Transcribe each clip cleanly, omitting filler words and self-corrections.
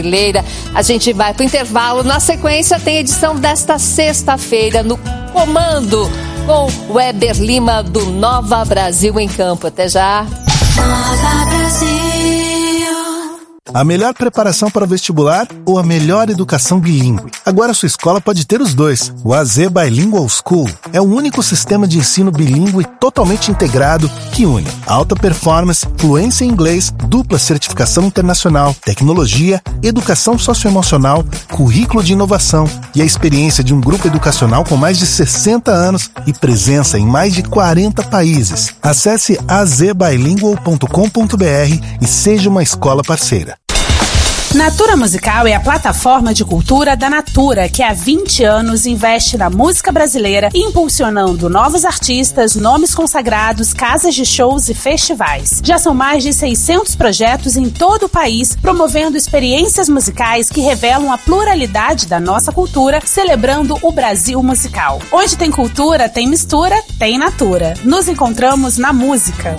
A gente vai pro intervalo. Na sequência tem edição desta sexta-feira no Comando com Weber Lima do Nova Brasil em Campo. Até já. Nova Brasil. A melhor preparação para o vestibular ou a melhor educação bilíngue? Agora sua escola pode ter os dois. O AZ Bilingual School é o único sistema de ensino bilíngue totalmente integrado que une alta performance, fluência em inglês, dupla certificação internacional, tecnologia, educação socioemocional, currículo de inovação e a experiência de um grupo educacional com mais de 60 anos e presença em mais de 40 países. Acesse azbilingual.com.br e seja uma escola parceira. Natura Musical é a plataforma de cultura da Natura, que há 20 anos investe na música brasileira, impulsionando novos artistas, nomes consagrados, casas de shows e festivais. Já são mais de 600 projetos em todo o país, promovendo experiências musicais que revelam a pluralidade da nossa cultura, celebrando o Brasil musical. Onde tem cultura, tem mistura, tem Natura. Nos encontramos na música.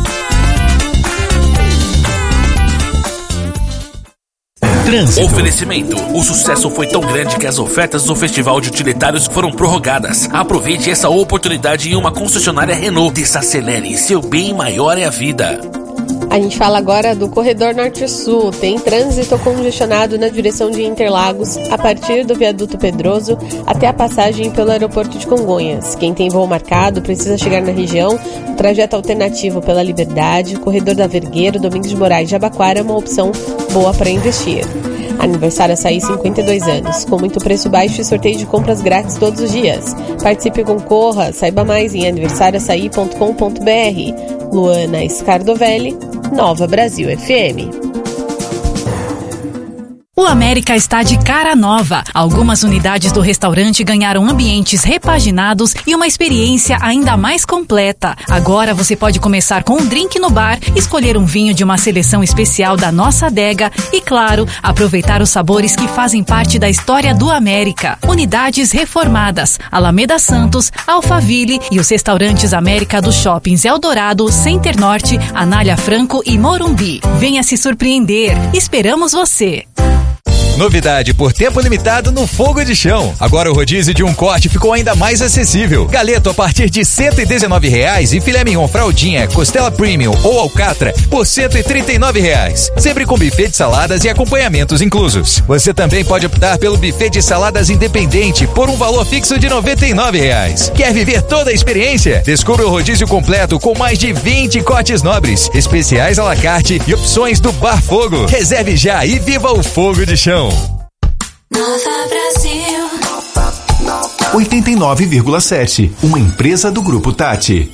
Trânsito. Oferecimento. O sucesso foi tão grande que as ofertas do Festival de Utilitários foram prorrogadas. Aproveite essa oportunidade em uma concessionária Renault. Desacelere, seu bem maior é a vida. A gente fala agora do Corredor Norte-Sul. Tem trânsito congestionado na direção de Interlagos, a partir do Viaduto Pedroso até a passagem pelo aeroporto de Congonhas. Quem tem voo marcado precisa chegar na região. O trajeto alternativo pela Liberdade, Corredor da Vergueiro, Domingos de Moraes e Jabaquara é uma opção boa para investir. Aniversário Açaí, 52 anos, com muito preço baixo e sorteio de compras grátis todos os dias. Participe e concorra, saiba mais em aniversarioaçaí.com.br. Luana Scardovelli, Nova Brasil FM. O América está de cara nova. Algumas unidades do restaurante ganharam ambientes repaginados e uma experiência ainda mais completa. Agora você pode começar com um drink no bar, escolher um vinho de uma seleção especial da nossa adega e, claro, aproveitar os sabores que fazem parte da história do América. Unidades reformadas, Alameda Santos, Alphaville e os restaurantes América dos shoppings Eldorado, Center Norte, Anália Franco e Morumbi. Venha se surpreender. Esperamos você. Novidade por tempo limitado no Fogo de Chão. Agora o rodízio de um corte ficou ainda mais acessível. Galeto a partir de R$ 119,00 e filé mignon fraldinha, costela premium ou alcatra por R$ 139,00. Sempre com buffet de saladas e acompanhamentos inclusos. Você também pode optar pelo buffet de saladas independente por um valor fixo de R$ 99,00. Quer viver toda a experiência? Descubra o rodízio completo com mais de 20 cortes nobres, especiais à la carte e opções do Bar Fogo. Reserve já e viva o Fogo de Chão. Nova Brasil 89,7, uma empresa do Grupo Tati.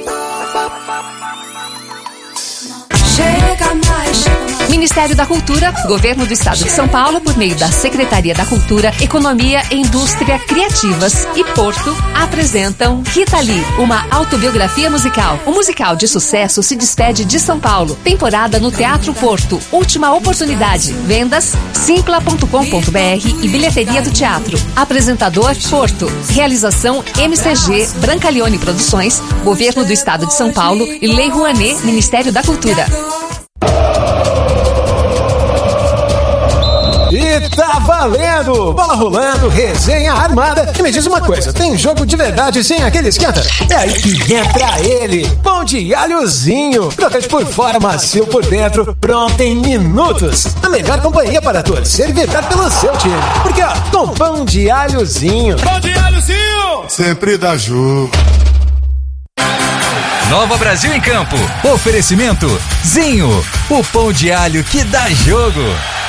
Chega mais. Ministério da Cultura, Governo do Estado de São Paulo, por meio da Secretaria da Cultura, Economia e Indústria Criativas e Porto, apresentam Rita Lee, uma autobiografia musical. O musical de sucesso se despede de São Paulo. Temporada no Teatro Porto. Última oportunidade. Vendas, simpla.com.br e bilheteria do teatro. Apresentador, Porto. Realização, MCG, Brancaleone Produções, Governo do Estado de São Paulo e Lei Rouanet, Ministério da Cultura. E tá valendo! Bola rolando, resenha armada. E me diz uma coisa, tem jogo de verdade sem aquele esquenta? É aí que entra ele, pão de alhozinho. Crocante por fora, macio por dentro, pronto em minutos. A melhor companhia para torcer e vibrar pelo seu time. Porque ó, com pão de alhozinho. Pão de alhozinho! Sempre dá jogo. Nova Brasil em Campo. Oferecimento Zinho, o pão de alho que dá jogo.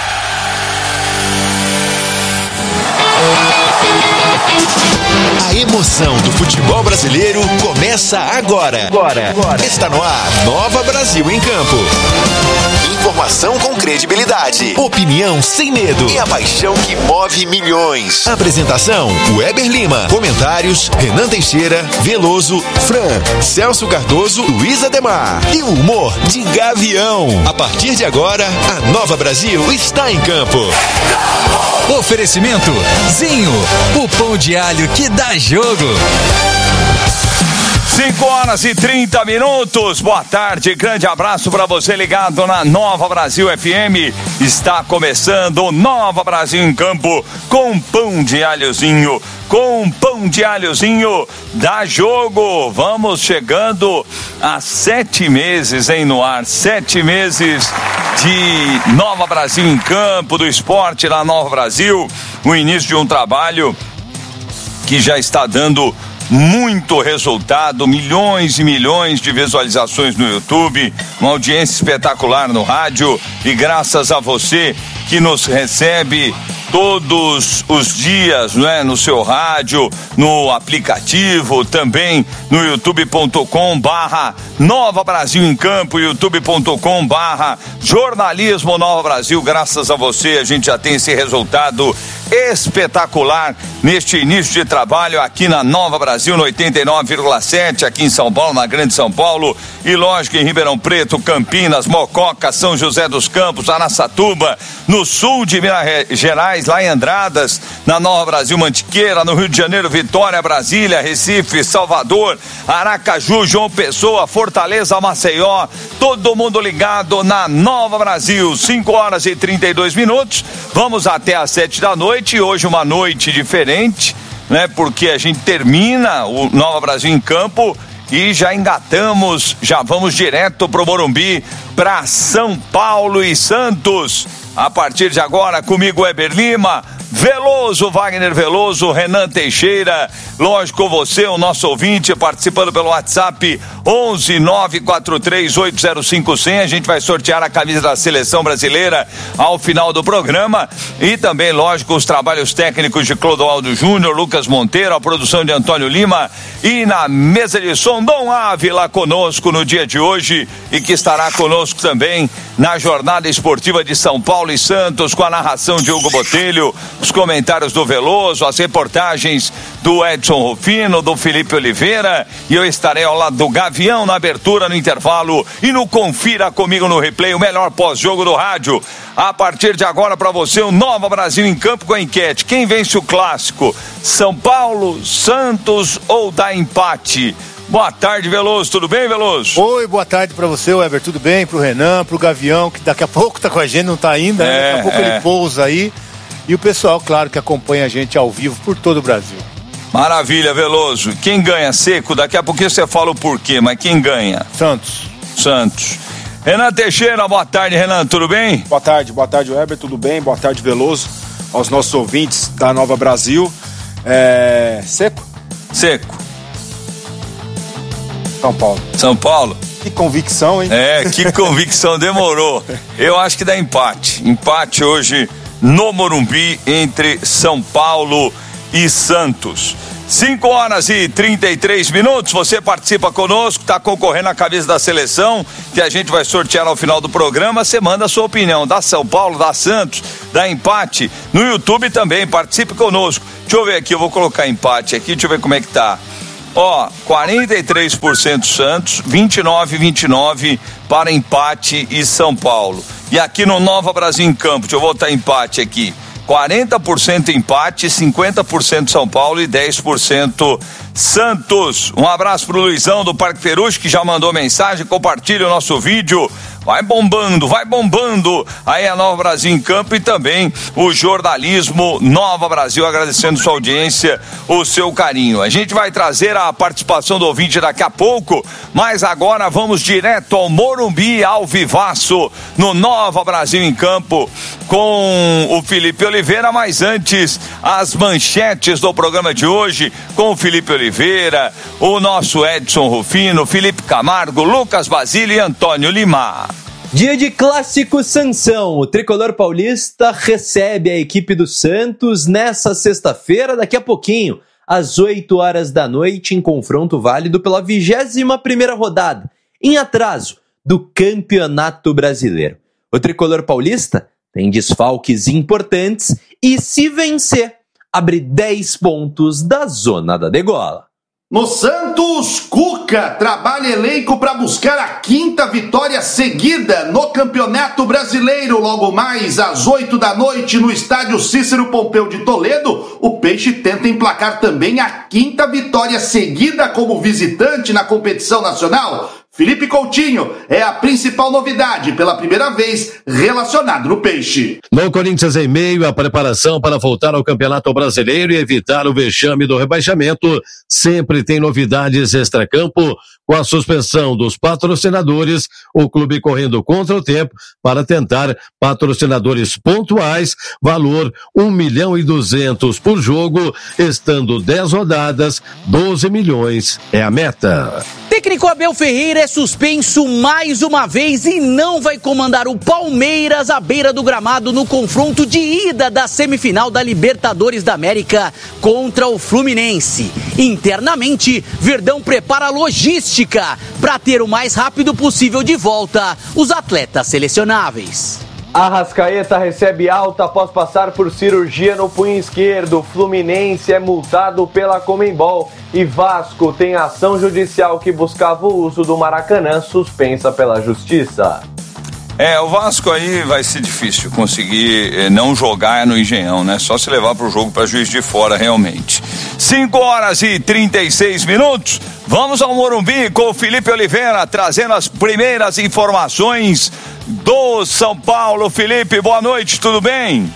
A emoção do futebol brasileiro começa agora. Está no ar, Nova Brasil em Campo. Informação com credibilidade, opinião sem medo e a paixão que move milhões. Apresentação, Weber Lima. Comentários, Renan Teixeira, Veloso, Fran, Celso Cardoso, Luiz Ademar. E o humor de Gavião. A partir de agora, a Nova Brasil está em campo. Oferecimento Zinho, o pão de alho que dá jogo. 5h30. Boa tarde, grande abraço para você ligado na Nova Brasil FM. Está começando o Nova Brasil em Campo com pão de alhozinho. Com pão de alhozinho dá jogo. Vamos chegando a 7 meses, hein, no ar. 7 meses de Nova Brasil em Campo, do esporte na Nova Brasil. O início de um trabalho que já está dando muito resultado, milhões e milhões de visualizações no YouTube, uma audiência espetacular no rádio, e graças a você que nos recebe todos os dias, né, no seu rádio, no aplicativo, também no youtube.com/Nova Brasil em Campo, youtube.com/Jornalismo Nova Brasil. Graças a você a gente já tem esse resultado espetacular neste início de trabalho aqui na Nova Brasil, no 89,7, aqui em São Paulo, na Grande São Paulo, e lógico em Ribeirão Preto, Campinas, Mococa, São José dos Campos, Araçatuba, no sul de Minas Gerais, lá em Andradas, na Nova Brasil, Mantiqueira, no Rio de Janeiro, Vitória, Brasília, Recife, Salvador, Aracaju, João Pessoa, Fortaleza, Maceió, todo mundo ligado na Nova Brasil. 5h32. Vamos até às 7 da noite. E hoje uma noite diferente, né? Porque a gente termina o Nova Brasil em Campo e já engatamos, já vamos direto pro Morumbi, para São Paulo e Santos. A partir de agora, comigo, Weber Lima, Veloso, Wagner Veloso, Renan Teixeira, lógico, você, o nosso ouvinte, participando pelo WhatsApp 11-943-805-100. A gente vai sortear a camisa da Seleção Brasileira ao final do programa, e também, lógico, os trabalhos técnicos de Clodoaldo Júnior, Lucas Monteiro, a produção de Antônio Lima, e na mesa de som, Dom Ávila conosco no dia de hoje, e que estará conosco também na jornada esportiva de São Paulo e Santos, com a narração de Hugo Botelho, os comentários do Veloso, as reportagens do Edson Rufino, do Felipe Oliveira, e eu estarei ao lado do Gavião na abertura, no intervalo e no Confira Comigo no Replay, o melhor pós-jogo do rádio. A partir de agora, para você, o Nova Brasil em Campo com a enquete: quem vence o clássico? São Paulo, Santos ou dá empate? Boa tarde, Veloso. Tudo bem, Veloso? Oi, boa tarde pra você, Weber. Tudo bem? Pro Renan, pro Gavião, que daqui a pouco tá com a gente, não tá ainda, né? Daqui a pouco ele pousa aí. E o pessoal, claro, que acompanha a gente ao vivo por todo o Brasil. Maravilha, Veloso. Quem ganha, Seco? Daqui a pouquinho você fala o porquê, mas quem ganha? Santos. Renan Teixeira, boa tarde, Renan. Tudo bem? Boa tarde, Weber. Tudo bem? Boa tarde, Veloso. Aos nossos ouvintes da Nova Brasil. Seco. São Paulo. Que convicção, hein? Que convicção, demorou. Eu acho que dá empate. Empate hoje no Morumbi entre São Paulo e Santos. 5h33. Você participa conosco, está concorrendo à camisa da seleção, que a gente vai sortear ao final do programa. Você manda a sua opinião, da São Paulo, da Santos, da empate. No YouTube também, participe conosco. Deixa eu ver aqui, eu vou colocar empate aqui, deixa eu ver como é que tá. 43% Santos, 29 para empate e São Paulo. E aqui no Nova Brasil em Campo, deixa eu botar empate aqui: 40% empate, 50% São Paulo e 10% Santos. Um abraço pro Luizão do Parque Peruche, que já mandou mensagem. Compartilhe o nosso vídeo. Vai bombando. Aí a Nova Brasil em Campo e também o jornalismo Nova Brasil, agradecendo sua audiência, o seu carinho. A gente vai trazer a participação do ouvinte daqui a pouco, mas agora vamos direto ao Morumbi, ao vivaço, no Nova Brasil em Campo, com o Felipe Oliveira. Mas antes, as manchetes do programa de hoje, com o Felipe Oliveira, o nosso Edson Rufino, Felipe Camargo, Lucas Basílio e Antônio Lima. Dia de clássico Sansão. O tricolor paulista recebe a equipe do Santos nessa sexta-feira, daqui a pouquinho, às 8 horas da noite, em confronto válido pela 21ª rodada, em atraso, do Campeonato Brasileiro. O tricolor paulista tem desfalques importantes e, se vencer, abre 10 pontos da zona da degola. No Santos, Cuca trabalha elenco para buscar a 5ª vitória seguida no Campeonato Brasileiro. Logo mais às 8 da noite no estádio Cícero Pompeu de Toledo, o Peixe tenta emplacar também a 5ª vitória seguida como visitante na competição nacional. Felipe Coutinho é a principal novidade, pela primeira vez relacionado no Peixe. No Corinthians em meio à preparação para voltar ao Campeonato Brasileiro e evitar o vexame do rebaixamento, sempre tem novidades extracampo. Com a suspensão dos patrocinadores, o clube correndo contra o tempo para tentar patrocinadores pontuais, valor 1.200.000 por jogo, estando 10 rodadas, 12 milhões é a meta. Técnico Abel Ferreira é suspenso mais uma vez e não vai comandar o Palmeiras à beira do gramado no confronto de ida da semifinal da Libertadores da América contra o Fluminense. Internamente, Verdão prepara a logística para ter o mais rápido possível de volta os atletas selecionáveis. Arrascaeta recebe alta após passar por cirurgia no punho esquerdo. Fluminense é multado pela Conmebol e Vasco tem ação judicial que buscava o uso do Maracanã suspensa pela Justiça. O Vasco aí vai ser difícil conseguir não jogar no Engenhão, né? Só se levar pro jogo para Juiz de Fora, realmente. 5h36. Vamos ao Morumbi com o Felipe Oliveira, trazendo as primeiras informações do São Paulo. Felipe, boa noite, tudo bem?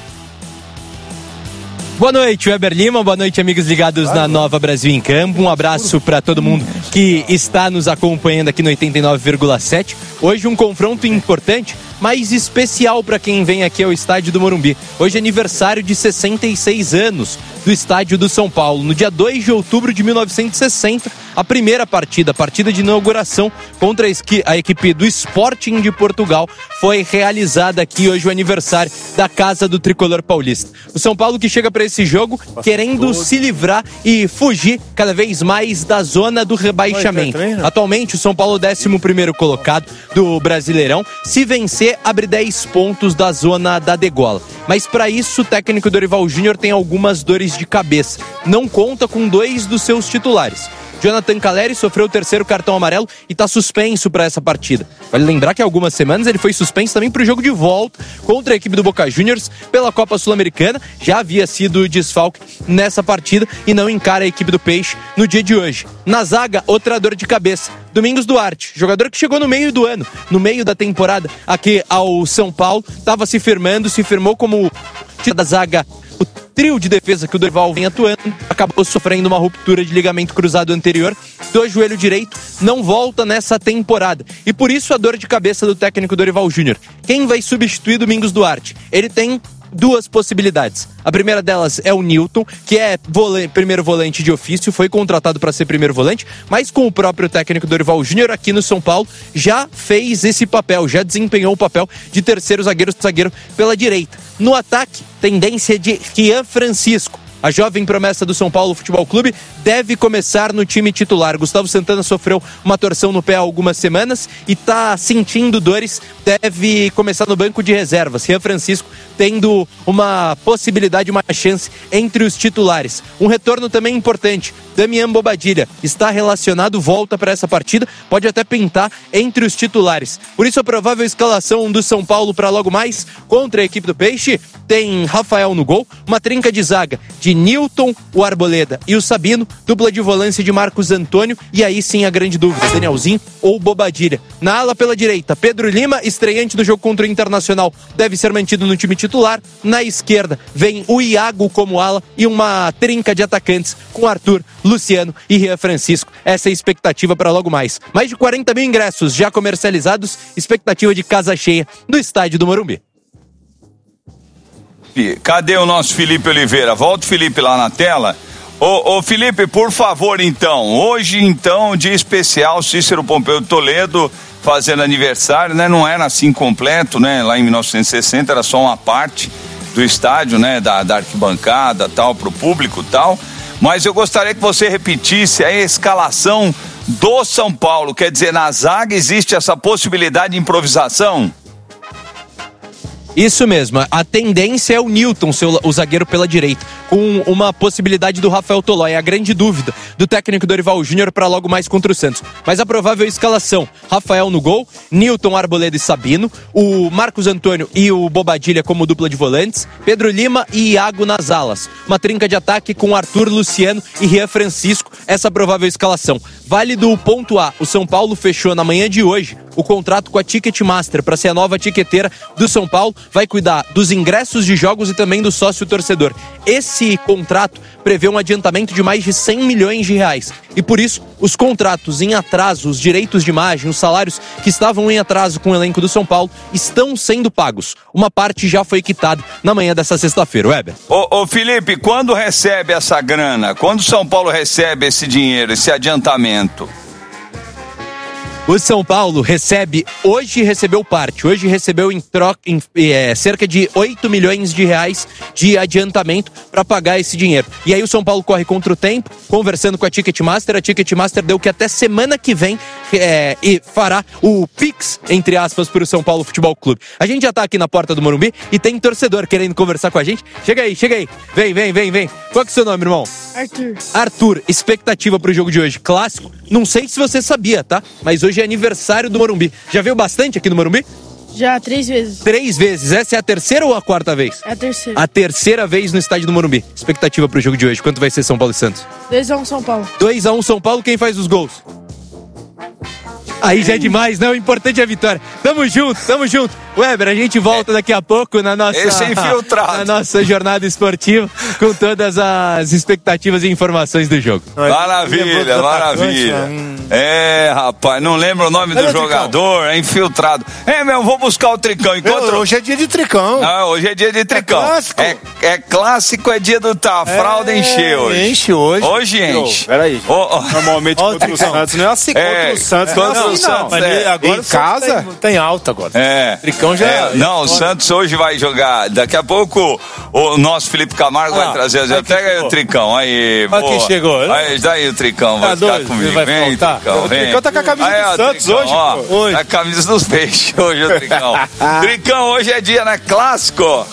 Boa noite, Weber Lima, boa noite, amigos ligados na Nova Brasil em Campo. Um abraço para todo mundo que está nos acompanhando aqui no 89,7. Hoje um confronto importante, mas especial para quem vem aqui ao estádio do Morumbi. Hoje é aniversário de 66 anos do estádio do São Paulo. No dia 2 de outubro de 1960, a primeira partida, a partida de inauguração contra a equipe do Sporting de Portugal, foi realizada aqui. Hoje o aniversário da Casa do Tricolor Paulista. O São Paulo que chega para esse jogo querendo se livrar e fugir cada vez mais da zona do rebaixamento. Atualmente o São Paulo é o 11º colocado do Brasileirão. Se vencer, abre 10 pontos da zona da degola. Mas para isso o técnico Dorival Júnior tem algumas dores de cabeça. Não conta com 2 dos seus titulares. Jonathan Calleri sofreu o 3º cartão amarelo e está suspenso para essa partida. Vale lembrar que há algumas semanas ele foi suspenso também para o jogo de volta contra a equipe do Boca Juniors pela Copa Sul-Americana. Já havia sido desfalque nessa partida e não encara a equipe do Peixe no dia de hoje. Na zaga, outra dor de cabeça. Domingos Duarte, jogador que chegou no meio do ano, no meio da temporada aqui ao São Paulo, estava se firmou como da zaga. O trio de defesa que o Dorival vem atuando acabou sofrendo uma ruptura de ligamento cruzado anterior do joelho direito, não volta nessa temporada. E por isso a dor de cabeça do técnico Dorival Júnior. Quem vai substituir Domingos Duarte? Ele tem 2 possibilidades. A primeira delas é o Newton, que é primeiro volante de ofício, foi contratado para ser primeiro volante, mas com o próprio técnico Dorival Júnior aqui no São Paulo, já fez esse papel, já desempenhou o papel de terceiro zagueiro pela direita. No ataque, tendência de Rian Francisco. A jovem promessa do São Paulo Futebol Clube deve começar no time titular. Gustavo Santana sofreu uma torção no pé há algumas semanas e está sentindo dores, deve começar no banco de reservas. Rian Francisco tendo uma possibilidade, uma chance entre os titulares. Um retorno também importante. Damian Bobadilla está relacionado, volta para essa partida, pode até pintar entre os titulares. Por isso a provável escalação do São Paulo para logo mais contra a equipe do Peixe tem Rafael no gol, uma trinca de zaga de Newton, o Arboleda e o Sabino, dupla de volância de Marcos Antônio e aí sim a grande dúvida, Danielzinho ou Bobadilla. Na ala pela direita, Pedro Lima, estreante do jogo contra o Internacional, deve ser mantido no time titular. Na esquerda vem o Iago como ala e uma trinca de atacantes com Arthur, Luciano e Rian Francisco. Essa é a expectativa para logo mais. Mais de 40 mil ingressos já comercializados, expectativa de casa cheia no estádio do Morumbi. Cadê o nosso Felipe Oliveira? Volta o Felipe lá na tela. Ô Felipe, por favor, então. Hoje, então, dia especial, Cícero Pompeu de Toledo fazendo aniversário, né? Não era assim completo, né? Lá em 1960 era só uma parte do estádio, né? Da arquibancada, tal, pro público, tal. Mas eu gostaria que você repetisse a escalação do São Paulo. Quer dizer, na zaga existe essa possibilidade de improvisação? Isso mesmo, a tendência é o Newton, o zagueiro pela direita, com uma possibilidade do Rafael Tolói. É a grande dúvida do técnico Dorival Júnior para logo mais contra o Santos. Mas a provável escalação: Rafael no gol, Newton, Arboleda e Sabino, o Marcos Antônio e o Bobadilha como dupla de volantes, Pedro Lima e Iago nas alas. Uma trinca de ataque com Arthur, Luciano e Rian Francisco, essa provável escalação. Válido o ponto A: o São Paulo fechou na manhã de hoje o contrato com a Ticketmaster para ser a nova tiqueteira do São Paulo, vai cuidar dos ingressos de jogos e também do sócio torcedor. Esse contrato prevê um adiantamento de mais de 100 milhões de reais. E por isso, os contratos em atraso, os direitos de imagem, os salários que estavam em atraso com o elenco do São Paulo estão sendo pagos. Uma parte já foi quitada na manhã dessa sexta-feira. Weber. Ô Felipe, quando recebe essa grana? Quando o São Paulo recebe esse dinheiro, esse adiantamento? O São Paulo recebeu parte. Hoje recebeu cerca de 8 milhões de reais de adiantamento para pagar esse dinheiro. E aí o São Paulo corre contra o tempo, conversando com a Ticketmaster. A Ticketmaster deu que até semana que vem e fará o Pix, entre aspas, para o São Paulo Futebol Clube. A gente já tá aqui na porta do Morumbi e tem torcedor querendo conversar com a gente. Chega aí. Vem. Qual que é o seu nome, irmão? Arthur, expectativa pro jogo de hoje. Clássico. Não sei se você sabia, tá? Mas hoje é aniversário do Morumbi. Já veio bastante aqui no Morumbi? Já, 3 vezes. 3 vezes. Essa é a terceira ou a quarta vez? É a terceira. A terceira vez no estádio do Morumbi. Expectativa pro jogo de hoje. Quanto vai ser São Paulo e Santos? 2-1 São Paulo. 2-1 São Paulo. Quem faz os gols? Aí já é demais, né? O importante é a vitória. Tamo junto. Weber, a gente volta daqui a pouco na nossa jornada esportiva com todas as expectativas e informações do jogo. Maravilha. Rapaz, não lembro o nome do jogador, é infiltrado. Vou buscar o Tricão. Hoje é dia de Tricão. Hoje é dia de Tricão. É clássico, é dia do fralda encher hoje. Enche hoje. Hoje enche. Peraí. Normalmente contra o Santos não é assim. Contra o Santos o Santos agora em casa tem alta agora. Tricão já não, o Santos hoje vai jogar. Daqui a pouco o nosso Felipe Camargo vai trazer. Pega aí o Tricão. Aí, olha quem chegou. Aí, daí o Tricão vai ficar comigo. Vem, Tricão. O Tricão tá com a camisa do Santos Tricão, hoje. A camisa dos peixes hoje, o Tricão. Tricão, hoje é dia, né? Clássico.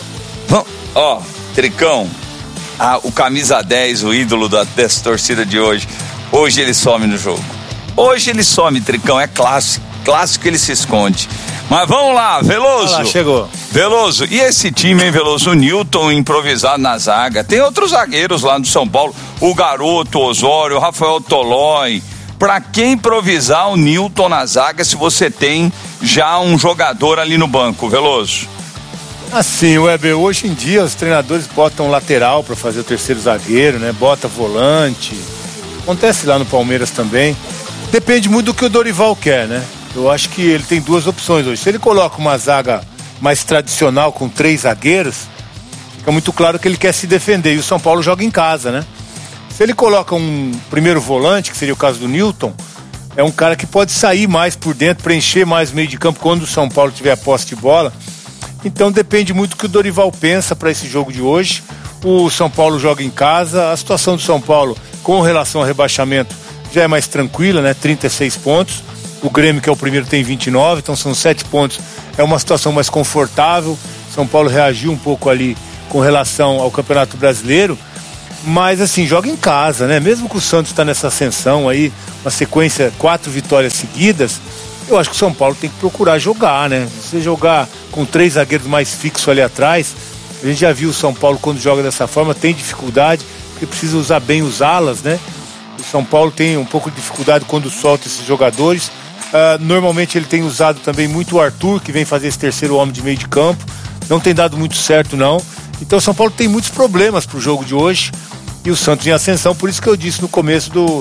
Tricão. O camisa 10, o ídolo dessa torcida de hoje. Hoje ele some no jogo. Hoje ele some, Tricão, é clássico. Clássico ele se esconde. Mas vamos lá, Veloso. Olha lá, chegou. Veloso, e esse time, hein, Veloso? O Newton improvisado na zaga. Tem outros zagueiros lá no São Paulo. O Garoto, o Osório, o Rafael Tolói. Pra que improvisar o Newton na zaga se você tem já um jogador ali no banco, Veloso? Assim, Weber, hoje em dia os treinadores botam lateral para fazer o terceiro zagueiro, né? Bota volante. Acontece lá no Palmeiras também. Depende muito do que o Dorival quer, né? Eu acho que ele tem 2 opções hoje. Se ele coloca uma zaga mais tradicional com 3 zagueiros, fica muito claro que ele quer se defender. E o São Paulo joga em casa, né? Se ele coloca um primeiro volante, que seria o caso do Newton, é um cara que pode sair mais por dentro, preencher mais o meio de campo quando o São Paulo tiver a posse de bola. Então depende muito do que o Dorival pensa para esse jogo de hoje. O São Paulo joga em casa. A situação do São Paulo com relação ao rebaixamento já é mais tranquila, né? 36 pontos. O Grêmio, que é o primeiro, tem 29, então são 7 pontos. É uma situação mais confortável. São Paulo reagiu um pouco ali com relação ao Campeonato Brasileiro. Mas assim, joga em casa, né? Mesmo que o Santos está nessa ascensão aí, uma sequência, 4 vitórias seguidas, eu acho que o São Paulo tem que procurar jogar, né? Se você jogar com 3 zagueiros mais fixos ali atrás, a gente já viu o São Paulo quando joga dessa forma, tem dificuldade, porque precisa usar bem os alas, né? O São Paulo tem um pouco de dificuldade quando solta esses jogadores. Normalmente ele tem usado também muito o Arthur, que vem fazer esse terceiro homem de meio de campo. Não tem dado muito certo, não. Então o São Paulo tem muitos problemas pro jogo de hoje. E o Santos em ascensão, por isso que eu disse no começo do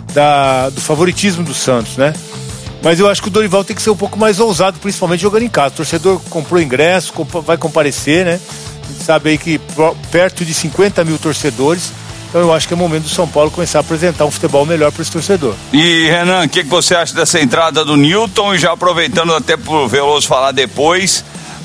favoritismo do Santos, né? Mas eu acho que o Dorival tem que ser um pouco mais ousado, principalmente jogando em casa. O torcedor comprou ingresso, vai comparecer, né? A gente sabe aí que perto de 50 mil torcedores. Então eu acho que é o momento do São Paulo começar a apresentar um futebol melhor para esse torcedor. E Renan, o que você acha dessa entrada do Newton? E já aproveitando até pro Veloso falar depois,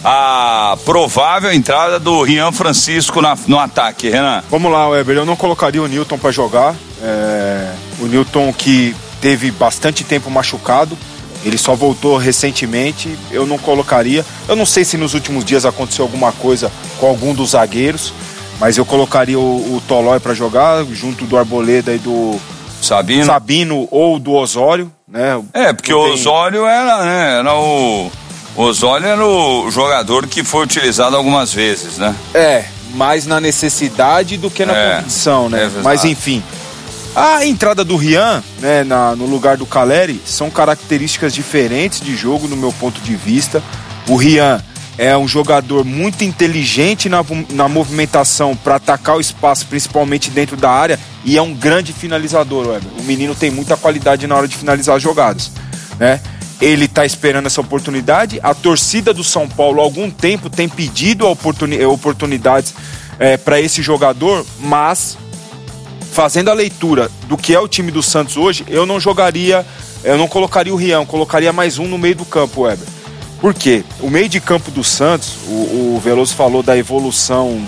a provável entrada do Rian Francisco no ataque, Renan. Vamos lá, Weber, eu não colocaria o Newton para jogar. O Newton que teve bastante tempo machucado, Ele só voltou recentemente, eu não colocaria. Eu não sei se nos últimos dias aconteceu alguma coisa com algum dos zagueiros, mas eu colocaria o Tolói para jogar, junto do Arboleda e do Sabino ou do Osório, né? Porque o Osório era o Osório era o jogador que foi utilizado algumas vezes, né? Mais na necessidade do que na competição, né? Mas enfim. A entrada do Rian, né, no lugar do Caleri, são características diferentes de jogo, no meu ponto de vista. O Rian é um jogador muito inteligente na movimentação para atacar o espaço, principalmente dentro da área, e é um grande finalizador, Weber. O menino tem muita qualidade na hora de finalizar as jogadas, né? Ele está esperando essa oportunidade. A torcida do São Paulo há algum tempo tem pedido oportunidades para esse jogador, mas fazendo a leitura do que é o time do Santos hoje, eu não colocaria o Rian, colocaria mais um no meio do campo, Weber. Por quê? O meio de campo do Santos, o Veloso falou da evolução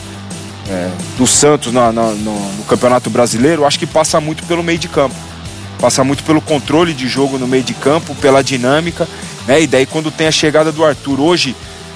do Santos no Campeonato Brasileiro, acho que passa muito pelo meio de campo. Passa muito pelo controle de jogo no meio de campo, pela dinâmica, né? E daí quando tem a chegada do Arthur hoje,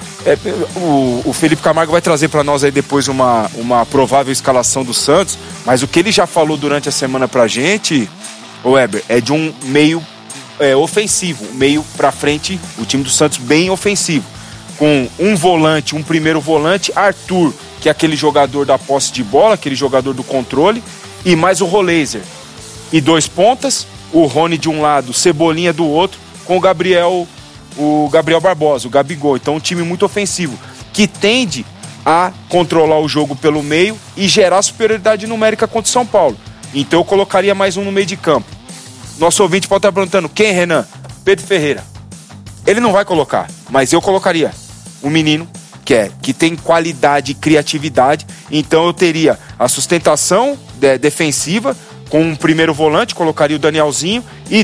o Felipe Camargo vai trazer para nós aí depois uma provável escalação do Santos, mas o que ele já falou durante a semana pra gente, o Weber, é de um meio ofensivo, meio pra frente, o time do Santos bem ofensivo, com um primeiro volante, Arthur, que é aquele jogador da posse de bola, aquele jogador do controle, e mais o Roleiser. E 2 pontas, o Rony de um lado, Cebolinha do outro, com o Gabriel Barbosa, o Gabigol. Então um time muito ofensivo, que tende a controlar o jogo pelo meio e gerar superioridade numérica contra o São Paulo. Então eu colocaria mais um no meio de campo. Nosso ouvinte pode estar perguntando, quem, Renan? Pedro Ferreira. Ele não vai colocar, mas eu colocaria um menino que tem qualidade e criatividade. Então eu teria a sustentação defensiva, com um primeiro volante, colocaria o Danielzinho, e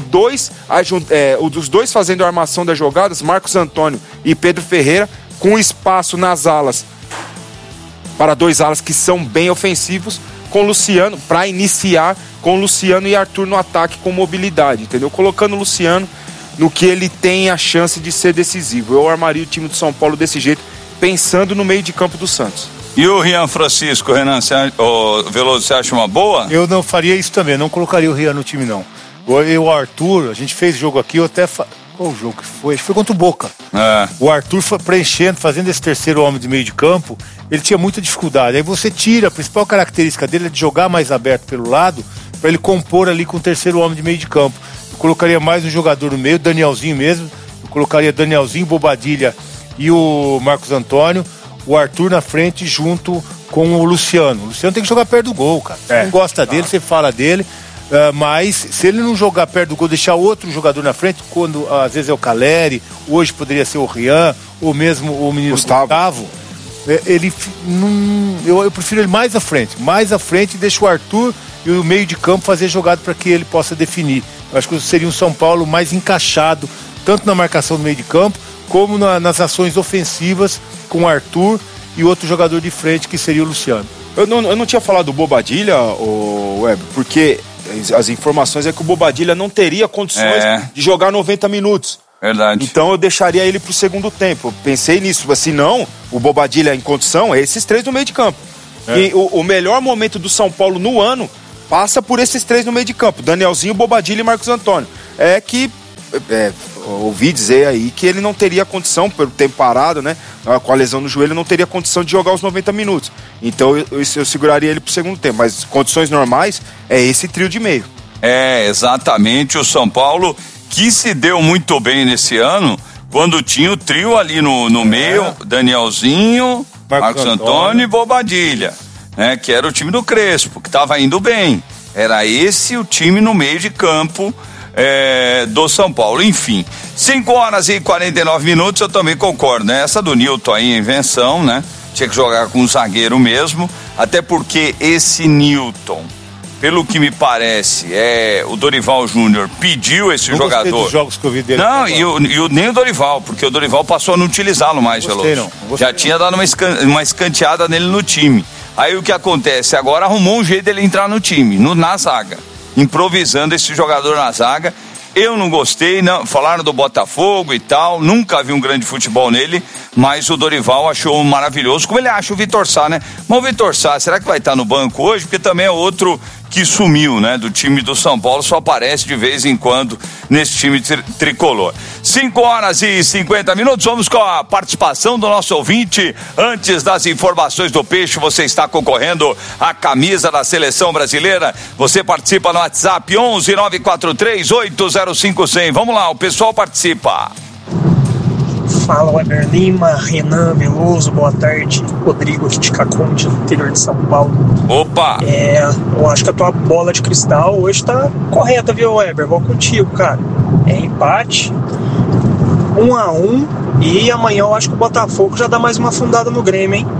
dos dois fazendo a armação das jogadas, Marcos Antônio e Pedro Ferreira, com espaço nas alas, para 2 alas que são bem ofensivos, com Luciano, para iniciar com Luciano e Arthur no ataque com mobilidade, entendeu? Colocando o Luciano no que ele tem a chance de ser decisivo. Eu armaria o time do São Paulo desse jeito, pensando no meio de campo do Santos. E o Rian Francisco, Renan, Veloso, você acha uma boa? Eu não faria isso também, não colocaria o Rian no time, não. O Arthur, a gente fez jogo aqui, qual o jogo que foi? Acho que foi contra o Boca. O Arthur foi preenchendo, fazendo esse terceiro homem de meio de campo, ele tinha muita dificuldade. Aí você tira, a principal característica dele é de jogar mais aberto pelo lado, para ele compor ali com o terceiro homem de meio de campo. Eu colocaria mais um jogador no meio, Danielzinho mesmo, eu colocaria Danielzinho, Bobadilha e o Marcos Antônio, o Arthur na frente junto com o Luciano. O Luciano tem que jogar perto do gol, cara. Você não gosta dele, você fala dele, mas se ele não jogar perto do gol, deixar outro jogador na frente, quando às vezes é o Caleri, hoje poderia ser o Rian, ou mesmo o menino Gustavo, eu prefiro ele mais à frente, deixa o Arthur e o meio de campo fazer jogada para que ele possa definir. Eu acho que seria um São Paulo mais encaixado, tanto na marcação do meio de campo, como nas ações ofensivas, com o Arthur e outro jogador de frente, que seria o Luciano. Eu não tinha falado do Bobadilha, Weber, porque as informações é que o Bobadilha não teria condições de jogar 90 minutos. Verdade. Então eu deixaria ele pro segundo tempo. Eu pensei nisso, mas se não, o Bobadilha em condição é esses 3 no meio de campo. E o melhor momento do São Paulo no ano passa por esses 3 no meio de campo, Danielzinho, Bobadilha e Marcos Antônio. Ouvi dizer aí que ele não teria condição, pelo tempo parado, né? Com a lesão no joelho, não teria condição de jogar os 90 minutos. Então eu seguraria ele pro segundo tempo. Mas condições normais é esse trio de meio. Exatamente. O São Paulo, que se deu muito bem nesse ano, quando tinha o trio ali no meio, Danielzinho, Marcos Antônio e Bobadilha, né? Que era o time do Crespo, que estava indo bem. Era esse o time no meio de campo do São Paulo. Enfim, 5h49, eu também concordo, né? Essa do Nilton aí, invenção, né? Tinha que jogar com um zagueiro mesmo, até porque esse Nilton, pelo que me parece, o Dorival Júnior pediu esse jogador. Dos jogos que eu vi dele. Não, nem o Dorival, porque o Dorival passou a não utilizá-lo mais, Veloso. Já tinha dado uma escanteada nele no time. Aí o que acontece? Agora arrumou um jeito dele entrar no time, na zaga, improvisando esse jogador na zaga. Eu não gostei, não, falaram do Botafogo e tal, nunca vi um grande futebol nele, mas o Dorival achou maravilhoso, como ele acha o Vitor Sá, né? Mas o Vitor Sá, será que vai estar no banco hoje? Porque também é outro que sumiu, né? Do time do São Paulo, só aparece de vez em quando nesse time tricolor. 5h50, vamos com a participação do nosso ouvinte. Antes das informações do Peixe, você está concorrendo à camisa da Seleção Brasileira. Você participa no WhatsApp 11 943 805 100. Vamos lá, o pessoal participa. Fala, Weber Lima, Renan Veloso, boa tarde. Rodrigo aqui de Caconde, no interior de São Paulo. Opa! Eu acho que a tua bola de cristal hoje tá correta, viu, Weber? Vou contigo, cara. É empate, 1-1, e amanhã eu acho que o Botafogo já dá mais uma afundada no Grêmio, hein?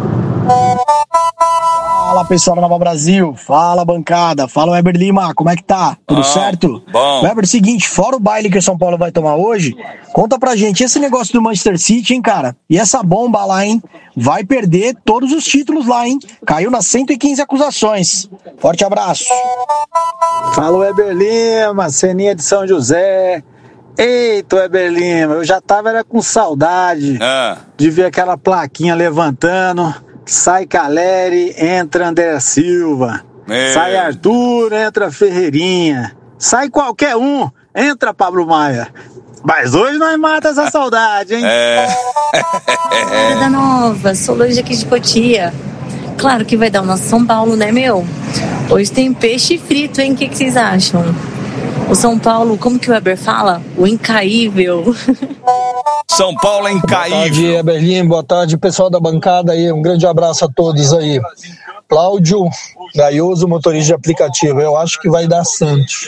Fala, pessoal da Nova Brasil, fala, bancada, fala, Weber Lima, como é que tá? Tudo certo? Bom. Weber, seguinte, fora o baile que o São Paulo vai tomar hoje, conta pra gente esse negócio do Manchester City, hein, cara? E essa bomba lá, hein? Vai perder todos os títulos lá, hein? Caiu nas 115 acusações. Forte abraço. Fala, Weber Lima, Ceninha de São José. Eita, Weber Lima, eu já tava com saudade de ver aquela plaquinha levantando. Sai Caleri, entra André Silva. Sai Arthur, entra Ferreirinha. Sai qualquer um, entra Pablo Maia. Mas hoje nós mata essa saudade, hein? Da Nova, sou Luiz aqui de Cotia. Claro que vai dar o nosso São Paulo, né, meu? Hoje tem peixe frito, hein? O que vocês acham? O São Paulo, como que o Weber fala? O incaível. São Paulo é incaível. Boa tarde, Weber Lima, boa tarde, pessoal da bancada aí. Um grande abraço a todos aí. Cláudio Gaioso, motorista de aplicativo. Eu acho que vai dar Santos.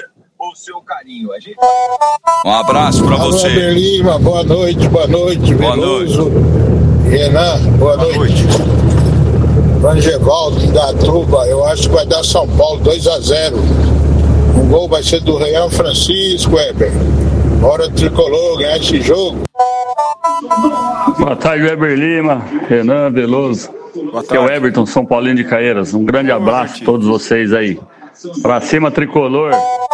Um abraço pra você. Weber Lima, boa noite, Veloso. Renan, boa noite. Vangevaldo da Tuba, eu acho que vai dar São Paulo 2-0. O gol vai ser do Real Francisco, Weber. Bora tricolor, ganhar esse jogo. Boa tarde, Weber Lima, Renan Veloso. Aqui é o Everton, São Paulino de Caeiras. Um grande abraço a todos vocês aí. Pra cima, tricolor.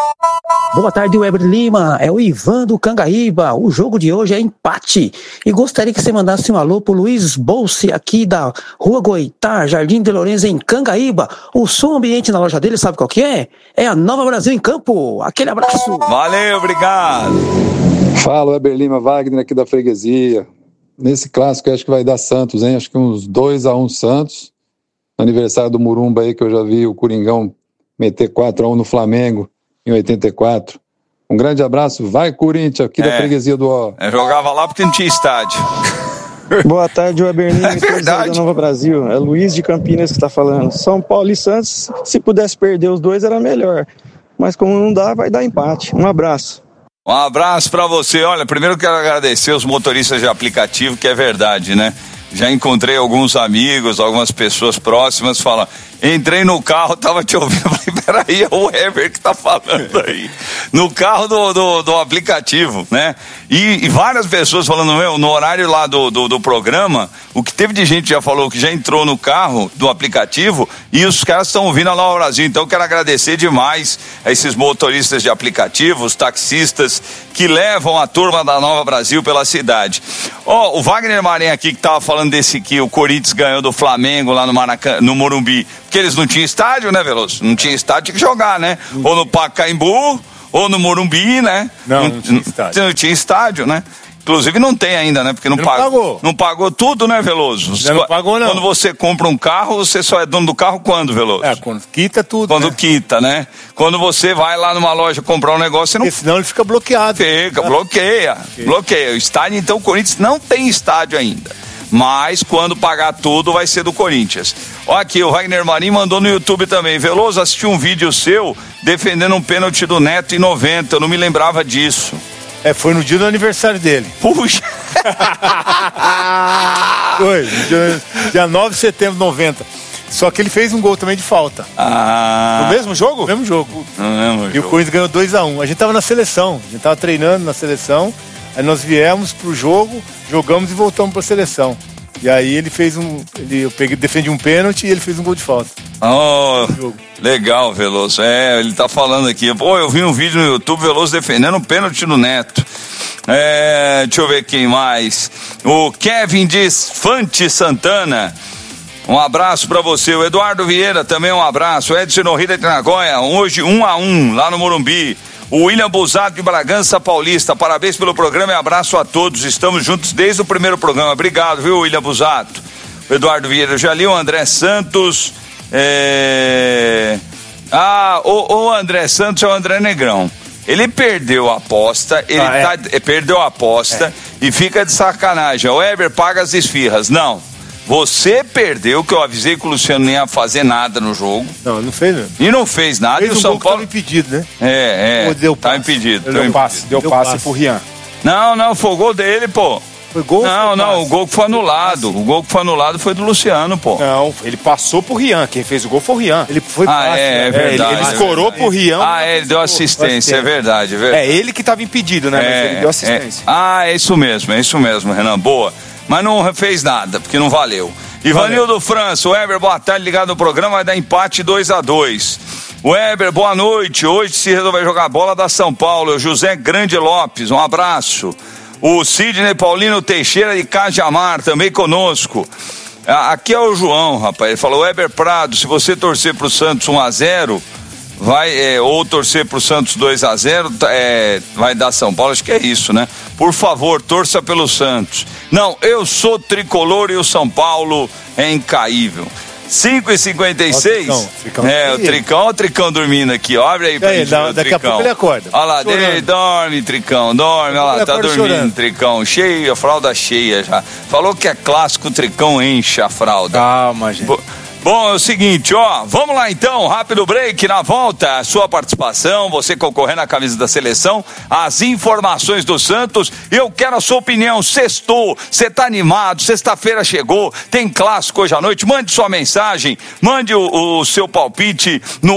Boa tarde, Weber Lima. É o Ivan do Cangaíba. O jogo de hoje é empate. E gostaria que você mandasse um alô pro Luiz Bolse, aqui da Rua Goitá, Jardim de Lourenço, em Cangaíba. O som ambiente na loja dele, sabe qual que é? É a Nova Brasil em Campo. Aquele abraço. Valeu, obrigado. Fala, Weber Lima, Wagner aqui da Freguesia. Nesse clássico acho que vai dar Santos, hein? Acho que uns 2-1 Santos. Aniversário do Murumba aí, que eu já vi o Coringão meter 4-1 no Flamengo em 84. Um grande abraço, vai Corinthians, aqui da Freguesia do Ó. Eu jogava lá porque não tinha estádio. Boa tarde, Weber Lima, verdade. da Nova Brasil. É Luiz de Campinas que está falando. São Paulo e Santos, se pudesse perder os dois era melhor. Mas como não dá, vai dar empate. Um abraço. Um abraço pra você. Olha, primeiro eu quero agradecer os motoristas de aplicativo, que é verdade, né? Já encontrei alguns amigos, algumas pessoas próximas, falam, entrei no carro, tava te ouvindo, falei, peraí, é o Weber que tá falando aí. No carro do aplicativo, né? E várias pessoas falando, no horário lá do programa, o que teve de gente já falou que já entrou no carro do aplicativo e os caras estão ouvindo a Nova Brasil. Então eu quero agradecer demais a esses motoristas de aplicativo, os taxistas que levam a turma da Nova Brasil pela cidade. O Wagner Marinho aqui que tava falando desse que o Corinthians ganhou do Flamengo lá no Morumbi, porque eles não tinham estádio, né, Veloso? Não tinha estádio, tinha que jogar, né? Ou no Pacaembu, ou no Morumbi, né? Não tinha estádio. Não tinha estádio, né? Inclusive não tem ainda, né? Porque não pagou. Não pagou tudo, né, Veloso? Não pagou, não. Quando você compra um carro, você só é dono do carro quando, Veloso? Quando quita tudo. Quando quita, né? Quando você vai lá numa loja comprar um negócio, você não... Porque senão ele fica bloqueado. Bloqueia. O estádio, então, o Corinthians não tem estádio ainda. Mas quando pagar tudo vai ser do Corinthians. Olha aqui, o Wagner Marinho mandou no YouTube também. Veloso, assisti um vídeo seu defendendo um pênalti do Neto em 90. Eu não me lembrava disso. Foi no dia do aniversário dele. Puxa! Foi, dia 9 de setembro de 90. Só que ele fez um gol também de falta. No mesmo jogo? No mesmo jogo. E o Corinthians ganhou 2-1. A gente tava na seleção, a gente tava treinando na seleção. Aí nós viemos pro jogo, jogamos e voltamos pra seleção. E aí ele fez eu defendi um pênalti e ele fez um gol de falta. Oh, legal, Veloso. Ele tá falando aqui. Pô, eu vi um vídeo no YouTube, Veloso defendendo um pênalti no Neto. Deixa eu ver quem mais. O Kevin diz Fante Santana. Um abraço pra você. O Eduardo Vieira também um abraço. O Edson Norrida de Nagoya, hoje 1-1 lá no Morumbi. O William Busato de Bragança Paulista, parabéns pelo programa e abraço a todos. Estamos juntos desde o primeiro programa. Obrigado, viu, William Busato? O Eduardo Vieira, eu já li. O André Santos. O André Santos é o André Negrão. Ele perdeu a aposta, perdeu a aposta e fica de sacanagem. O Weber paga as esfirras. Não. Você perdeu, que eu avisei que o Luciano não ia fazer nada no jogo. Não, ele não fez, né? E não fez nada. Fez e o São Paulo estava impedido, né? Tá impedido. Deu passe pro Rian. Não, foi o gol dele, pô. Foi gol? Não, o gol que foi anulado. O gol que foi anulado foi do Luciano, pô. Não, ele passou pro Rian. Quem fez o gol foi o Rian. Ele foi é verdade. Ele escorou pro Rian. Ele deu assistência, é verdade. É ele que tava impedido, né? Mas ele deu assistência. É isso mesmo, Renan. Boa. Mas não fez nada, porque não valeu. Ivanildo França, o Weber, boa tarde, ligado no programa, vai dar empate 2-2. Weber, boa noite, hoje se resolver jogar bola da São Paulo, José Grande Lopes, um abraço. O Sidney Paulino Teixeira de Cajamar, também conosco. Aqui é o João, rapaz, ele falou, Weber Prado, se você torcer pro Santos 1-0, ou torcer pro Santos 2-0, vai dar São Paulo, acho que é isso, né? Por favor, torça pelo Santos. Não, eu sou tricolor e o São Paulo é incaível. 5h56. O Tricão dormindo aqui, ó. Abre aí pra gente ver o Tricão. Daqui a pouco ele acorda. Olha lá, dorme, Tricão, dorme. Olha lá, tá dormindo, chorando. Tricão. Cheio, a fralda cheia já. Falou que é clássico, o Tricão enche a fralda. Calma, gente. Bom, é o seguinte, vamos lá então, rápido break, na volta, a sua participação, você concorrendo à camisa da seleção, as informações do Santos, eu quero a sua opinião, sextou, você tá animado, sexta-feira chegou, tem clássico hoje à noite, mande sua mensagem, mande o seu palpite no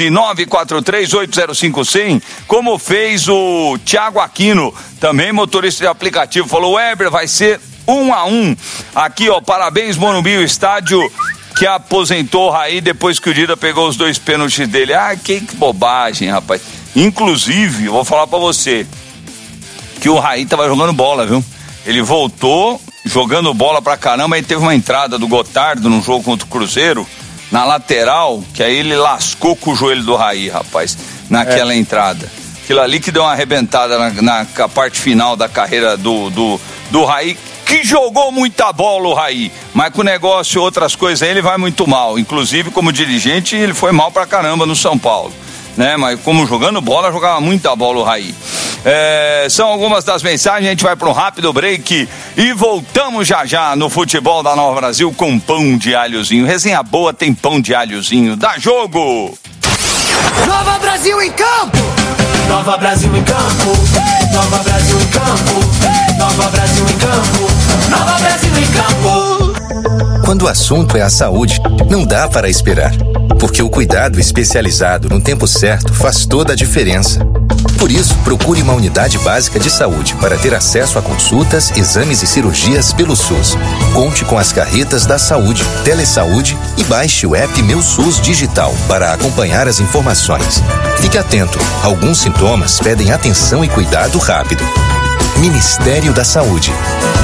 11-943-805-100, como fez o Thiago Aquino, também motorista de aplicativo, falou, Weber, vai ser 1-1, aqui parabéns Morumbi, o estádio que aposentou o Raí depois que o Dida pegou os 2 pênaltis dele. Que bobagem, rapaz. Inclusive, eu vou falar pra você que o Raí tava jogando bola, viu? Ele voltou jogando bola pra caramba, aí teve uma entrada do Gotardo no jogo contra o Cruzeiro, na lateral, que aí ele lascou com o joelho do Raí, rapaz, naquela entrada. Aquilo ali que deu uma arrebentada na parte final da carreira do Raí, que jogou muita bola o Raí, mas com o negócio e outras coisas aí ele vai muito mal, inclusive como dirigente ele foi mal pra caramba no São Paulo, né? Mas como jogando bola, jogava muita bola o Raí. São algumas das mensagens, a gente vai para um rápido break e voltamos já no futebol da Nova Brasil com pão de alhozinho. Resenha boa tem pão de alhozinho, dá jogo! Nova Brasil em campo! Nova Brasil em campo! Nova Brasil em campo! Nova Brasil em campo! Nova Brasil em campo! Quando o assunto é a saúde, não dá para esperar, porque o cuidado especializado no tempo certo faz toda a diferença. Por isso, procure uma unidade básica de saúde para ter acesso a consultas, exames e cirurgias pelo SUS. Conte com as carretas da saúde, Telesaúde e baixe o app Meu SUS Digital para acompanhar as informações. Fique atento, alguns sintomas pedem atenção e cuidado rápido. Ministério da Saúde.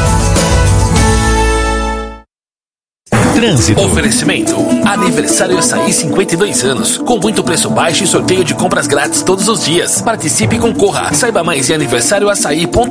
Trânsito. Oferecimento. Aniversário Açaí 52 anos. Com muito preço baixo e sorteio de compras grátis todos os dias. Participe e concorra. Saiba mais em aniversarioaçaí.com.